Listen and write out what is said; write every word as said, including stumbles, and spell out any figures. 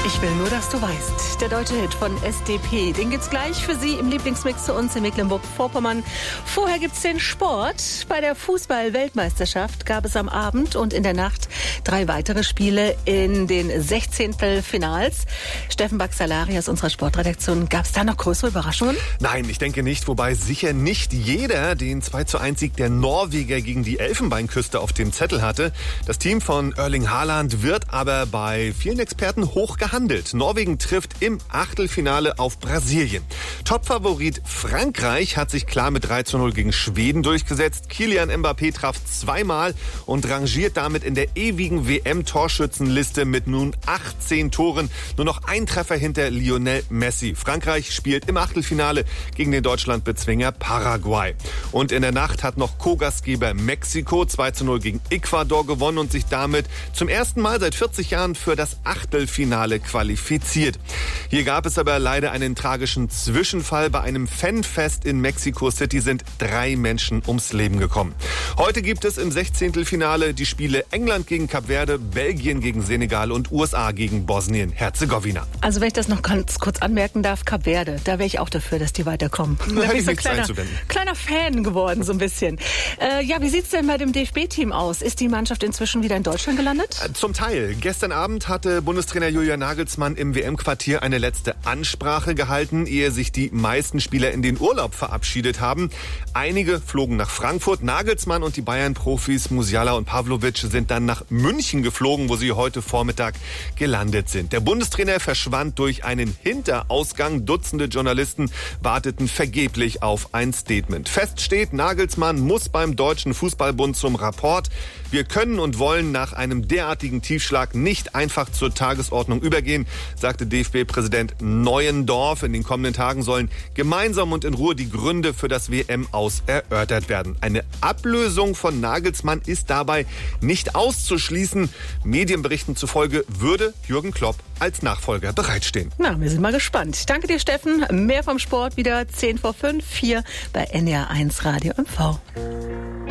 Ich will nur, dass du weißt. Der deutsche Hit von S D P. Den gibt's gleich für Sie im Lieblingsmix zu uns in Mecklenburg-Vorpommern. Vorher gibt's den Sport. Bei der Fußball-Weltmeisterschaft gab es am Abend und in der Nacht drei weitere Spiele in den Sechzehntelfinals. Steffen Baxalari aus unserer Sportredaktion. Gab's da noch größere Überraschungen? Nein, ich denke nicht. Wobei sicher nicht jeder den zwei zu eins Sieg der Norweger gegen die Elfenbeinküste auf dem Zettel hatte. Das Team von Erling Haaland wird aber bei vielen Experten hoch gehandelt. Norwegen trifft im Achtelfinale auf Brasilien. Topfavorit Frankreich hat sich klar mit drei zu null gegen Schweden durchgesetzt. Kylian Mbappé traf zweimal und rangiert damit in der ewigen W M-Torschützenliste mit nun achtzehn Toren. Nur noch ein Treffer hinter Lionel Messi. Frankreich spielt im Achtelfinale gegen den Deutschlandbezwinger Paraguay. Und in der Nacht hat noch Co-Gastgeber Mexiko zwei zu null gegen Ecuador gewonnen und sich damit zum ersten Mal seit vierzig Jahren für das Achtelfinale qualifiziert. Hier gab es aber leider einen tragischen Zwischenfall. Bei einem Fanfest in Mexico City sind drei Menschen ums Leben gekommen. Heute gibt es im Sechzehntelfinale die Spiele England gegen Kap Verde, Belgien gegen Senegal und U S A gegen Bosnien-Herzegowina. Also wenn ich das noch ganz kurz anmerken darf, Kap Verde, da wäre ich auch dafür, dass die weiterkommen. Da bin ich so ein kleiner, kleiner Fan geworden, so ein bisschen. Äh, ja, wie sieht's denn bei dem D F B-Team aus? Ist die Mannschaft inzwischen wieder in Deutschland gelandet? Zum Teil. Gestern Abend hatte Bundestrainer Julian Nagelsmann im W M-Quartier eine letzte Ansprache gehalten, ehe sich die meisten Spieler in den Urlaub verabschiedet haben. Einige flogen nach Frankfurt. Nagelsmann und die Bayern-Profis Musiala und Pavlovic sind dann nach München geflogen, wo sie heute Vormittag gelandet sind. Der Bundestrainer verschwand durch einen Hinterausgang. Dutzende Journalisten warteten vergeblich auf ein Statement. Fest steht, Nagelsmann muss beim Deutschen Fußballbund zum Rapport. Wir können und wollen nach einem derartigen Tiefschlag nicht einfach zur Tagesordnung übergehen, sagte D F B-Präsident Neuendorf. In den kommenden Tagen sollen gemeinsam und in Ruhe die Gründe für das W M-Aus erörtert werden. Eine Ablösung von Nagelsmann ist dabei nicht auszuschließen. Medienberichten zufolge würde Jürgen Klopp als Nachfolger bereitstehen. Na, wir sind mal gespannt. Ich danke dir, Steffen. Mehr vom Sport wieder zehn vor fünf, hier bei N D R eins Radio M V.